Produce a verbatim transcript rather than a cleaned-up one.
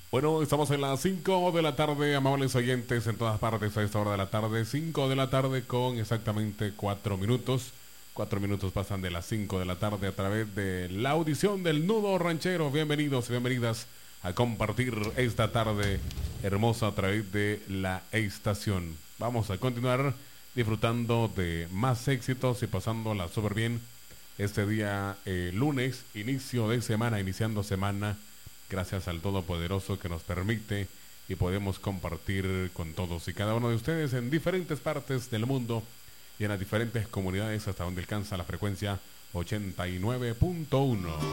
Bueno, estamos en las cinco de la tarde, amables oyentes en todas partes a esta hora de la tarde. Cinco de la tarde con exactamente cuatro minutos. Cuatro minutos pasan de las cinco de la tarde a través de la audición del Nudo Ranchero. Bienvenidos y bienvenidas a compartir esta tarde hermosa a través de la estación. Vamos a continuar disfrutando de más éxitos y pasándola súper bien este día eh, lunes, inicio de semana, iniciando semana. Gracias al Todopoderoso que nos permite y podemos compartir con todos y cada uno de ustedes en diferentes partes del mundo y en las diferentes comunidades hasta donde alcanza la frecuencia ochenta y nueve punto uno.